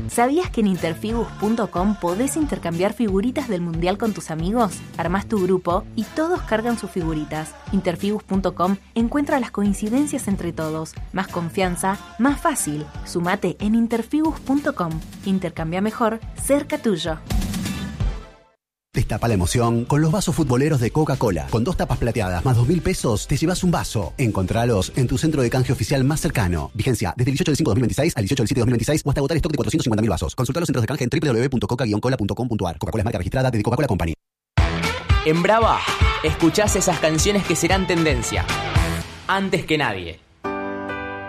¿Sabías que en interfibus.com podés intercambiar figuritas del mundial con tus amigos? Armás tu grupo y todos cargan sus figuritas. Interfibus.com encuentra las coincidencias entre todos. Más confianza, más fácil. Sumate en interfibus.com. Intercambia mejor, cerca tuyo. Destapa la emoción con los vasos futboleros de Coca-Cola. Con 2 tapas plateadas más 2.000 pesos, te llevas un vaso. Encontralos en tu centro de canje oficial más cercano. Vigencia desde el 18 del 5 de 2026 al 18 del 7 de 2026 o hasta agotar stock de 450.000 vasos. Consulta los centros de canje en www.coca-cola.com.ar. Coca-Cola es marca registrada de Coca-Cola Company. En Brava, escuchás esas canciones que serán tendencia. Antes que nadie.